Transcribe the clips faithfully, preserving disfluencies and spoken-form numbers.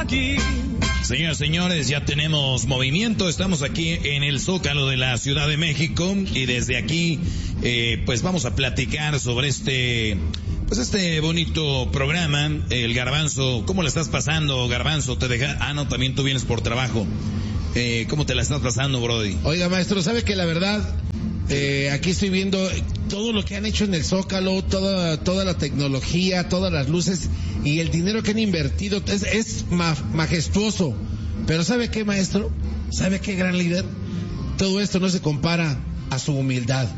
aquí. Señoras y señores, ya tenemos movimiento, estamos aquí en el Zócalo de la Ciudad de México y desde aquí, eh, pues vamos a platicar sobre este, pues este bonito programa, el Garbanzo. ¿Cómo la estás pasando, Garbanzo? Te deja, ah no, también tú vienes por trabajo. Eh, ¿cómo te la estás pasando, Brody? Oiga, maestro, ¿sabe que la verdad, eh, aquí estoy viendo todo lo que han hecho en el Zócalo, toda, toda la tecnología, todas las luces y el dinero que han invertido, es, es ma- majestuoso. Pero ¿sabe qué, maestro? ¿Sabe qué, gran líder? Todo esto no se compara a su humildad.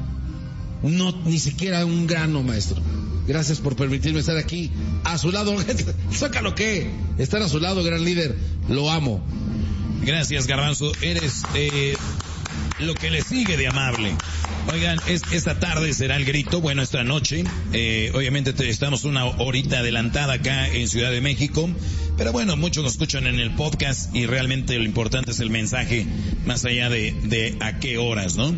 No, ni siquiera un grano, maestro. Gracias por permitirme estar aquí, a su lado. ¿Zócalo qué? Estar a su lado, gran líder. Lo amo. Gracias, Garbanzo. Eres eh, lo que le sigue de amable. Oigan, es, esta tarde será el grito, bueno, esta noche. Eh, obviamente te, estamos una horita adelantada acá en Ciudad de México. Pero bueno, muchos nos escuchan en el podcast y realmente lo importante es el mensaje, más allá de, de a qué horas, ¿no?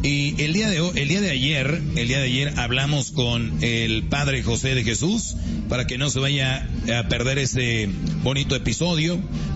Y el día de el día de ayer, el día de ayer hablamos con el Padre José de Jesús para que no se vaya a perder este bonito episodio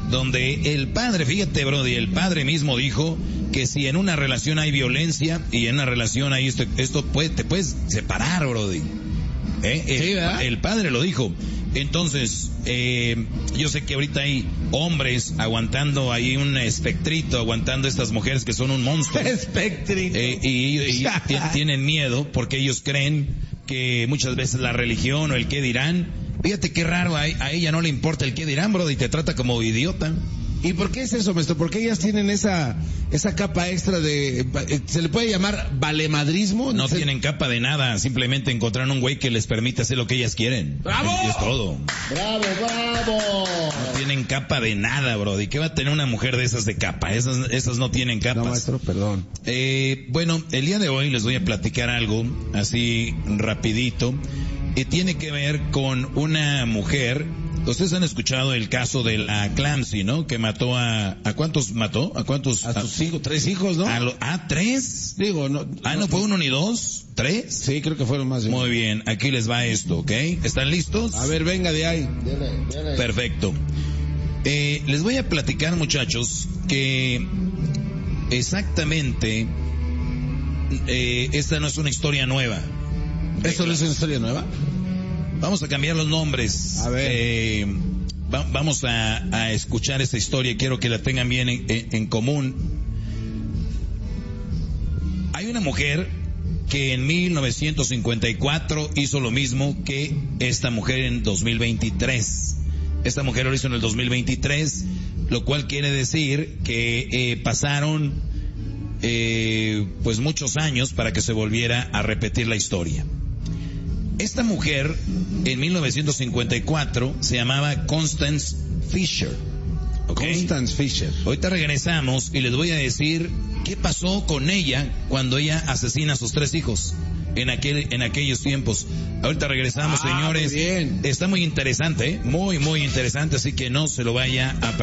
donde el Padre, fíjate, brody, el Padre mismo dijo que si en una relación hay violencia y en una relación hay esto, esto puede, te puedes separar, brody. ¿Eh? El, Sí, ¿verdad? el Padre lo dijo. Entonces, eh, yo sé que ahorita hay hombres aguantando ahí un espectrito, aguantando estas mujeres que son un monstruo. Espectrito. Eh, y, y, y t- tienen miedo porque ellos creen que muchas veces la religión o el qué dirán. Fíjate qué raro, a, a ella no le importa el qué dirán, bro, y te trata como idiota. ¿Y por qué es eso, maestro? ¿Por qué ellas tienen esa esa capa extra de... ¿Se le puede llamar valemadrismo? No Se- tienen capa de nada, simplemente encontraron un güey que les permite hacer lo que ellas quieren. ¡Bravo! Es, es todo. ¡Bravo, bravo! No tienen capa de nada, bro. ¿Y qué va a tener una mujer de esas de capa? Esas, esas no tienen capas. No, maestro, perdón. Eh, bueno, el día de hoy les voy a platicar algo así rapidito. Y tiene que ver con una mujer. Ustedes han escuchado el caso de la Clancy, ¿no? Que mató a... ¿A cuántos mató? ¿A cuántos? A sus hijos, tres hijos, ¿no? A lo- ¿Ah, tres? Digo, no... Ah, ¿no fue uno ni dos? ¿Tres? Sí, creo que fueron más. de- Muy bien, aquí les va esto, ¿ok? ¿Están listos? A ver, venga de ahí. Perfecto. Eh, les voy a platicar, muchachos, que exactamente eh, esta no es una historia nueva. ¿Eso no es una historia nueva? Vamos a cambiar los nombres. A ver. Eh, va- vamos a, a escuchar esta historia. Quiero que la tengan bien en, en- en común. Hay una mujer que en mil novecientos cincuenta y cuatro hizo lo mismo que esta mujer en dos mil veintitrés. Esta mujer lo hizo en el dos mil veintitrés, lo cual quiere decir que eh, pasaron eh, pues muchos años para que se volviera a repetir la historia. Esta mujer en mil novecientos cincuenta y cuatro se llamaba Constance Fisher. ¿Ok? Constance Fisher. Ahorita regresamos y les voy a decir qué pasó con ella cuando ella asesina a sus tres hijos en aquel en aquellos tiempos. Ahorita regresamos, Ah, señores. muy bien. Está muy interesante, ¿eh? Muy, muy interesante, así que no se lo vaya a perder.